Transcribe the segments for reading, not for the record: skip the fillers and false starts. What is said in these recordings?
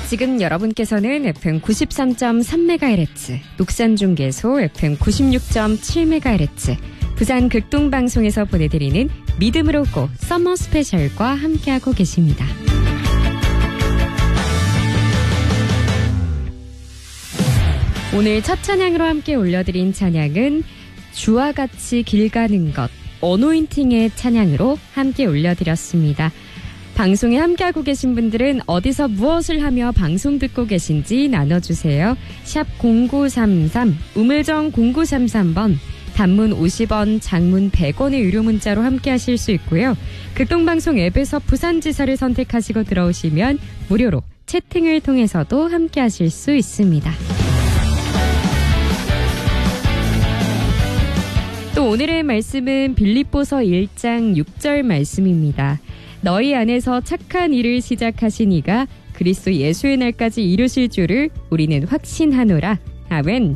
지금 여러분께서는 FM 93.3MHz, 녹산중계소 FM 96.7MHz, 부산 극동방송에서 보내드리는 믿음으로 고 서머 스페셜과 함께하고 계십니다. 오늘 첫 찬양으로 함께 올려드린 찬양은 주와 같이 길 가는 것, 어노인팅의 찬양으로 함께 올려드렸습니다. 방송에 함께하고 계신 분들은 어디서 무엇을 하며 방송 듣고 계신지 나눠주세요. 샵 0933, 우물정 0933번, 단문 50원, 장문 100원의 유료 문자로 함께하실 수 있고요. 극동방송 앱에서 부산지사를 선택하시고 들어오시면 무료로 채팅을 통해서도 함께하실 수 있습니다. 또 오늘의 말씀은 빌립보서 1장 6절 말씀입니다. 너희 안에서 착한 일을 시작하신 이가 그리스도 예수의 날까지 이루실 줄을 우리는 확신하노라. 아멘.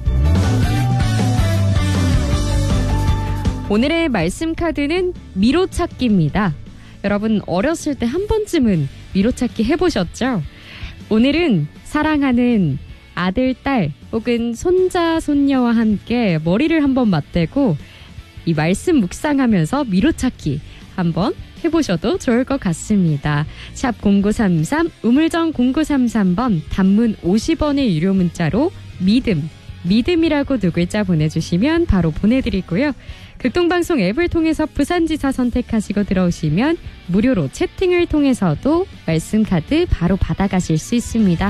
오늘의 말씀 카드는 미로찾기입니다. 여러분 어렸을 때 한 번쯤은 미로찾기 해보셨죠? 오늘은 사랑하는 아들, 딸 혹은 손자, 손녀와 함께 머리를 한번 맞대고 이 말씀 묵상하면서 미로찾기 한번 해보셔도 좋을 것 같습니다. 샵 0933, 우물정 0933번, 단문 50원의 유료 문자로 믿음이라고 두 글자 보내주시면 바로 보내드리고요. 극동방송 앱을 통해서 부산지사 선택하시고 들어오시면 무료로 채팅을 통해서도 말씀 카드 바로 받아가실 수 있습니다.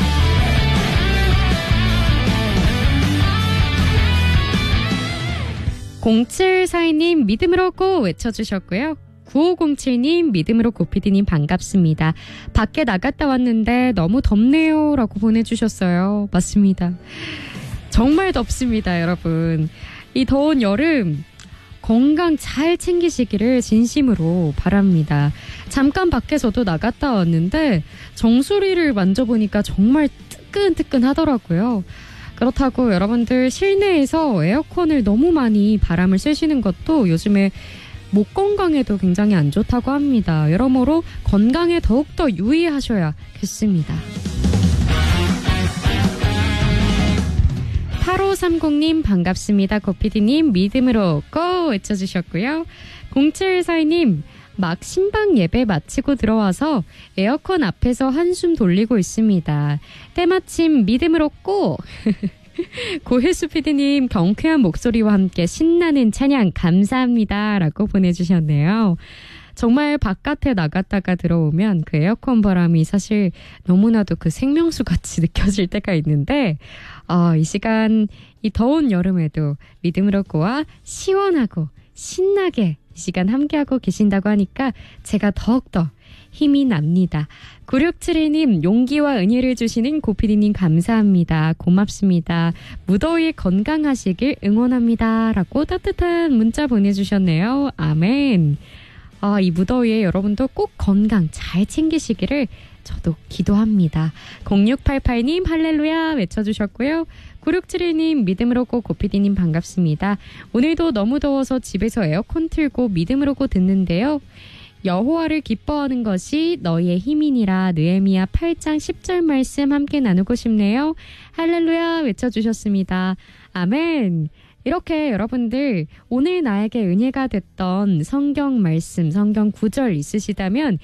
0742님 믿음으로 고 외쳐주셨고요. 9507님 믿음으로 고피디님 반갑습니다. 밖에 나갔다 왔는데 너무 덥네요 라고 보내주셨어요. 맞습니다. 정말 덥습니다, 여러분. 이 더운 여름 건강 잘 챙기시기를 진심으로 바랍니다. 잠깐 밖에서도 나갔다 왔는데 정수리를 만져보니까 정말 뜨끈뜨끈 하더라고요. 그렇다고 여러분들 실내에서 에어컨을 너무 많이 바람을 쐬시는 것도 요즘에 목 건강에도 굉장히 안 좋다고 합니다. 여러모로 건강에 더욱더 유의하셔야겠습니다. 8530님 반갑습니다. 고피디님 믿음으로 고 외쳐주셨고요. 0742님 막 신방 예배 마치고 들어와서 에어컨 앞에서 한숨 돌리고 있습니다. 때마침 믿음으로 고! 고혜수 PD님 경쾌한 목소리와 함께 신나는 찬양 감사합니다 라고 보내주셨네요. 정말 바깥에 나갔다가 들어오면 그 에어컨 바람이 사실 너무나도 그 생명수 같이 느껴질 때가 있는데 이 시간 이 더운 여름에도 믿음으로 고와 시원하고 신나게 이 시간 함께하고 계신다고 하니까 제가 더욱더 힘이 납니다. 9672님 용기와 은혜를 주시는 고피디님 감사합니다. 고맙습니다. 무더위 건강하시길 응원합니다. 라고 따뜻한 문자 보내주셨네요. 아멘. 이 무더위에 여러분도 꼭 건강 잘 챙기시기를 저도 기도합니다. 0688님 할렐루야 외쳐주셨고요. 9671님 믿음으로 고 고피디님 반갑습니다. 오늘도 너무 더워서 집에서 에어컨 틀고 믿음으로 고 듣는데요. 여호와를 기뻐하는 것이 너희의 힘이니라. 느헤미야 8장 10절 말씀 함께 나누고 싶네요. 할렐루야 외쳐주셨습니다. 아멘. 이렇게 여러분들 오늘 나에게 은혜가 됐던 성경 말씀, 성경 구절 있으시다면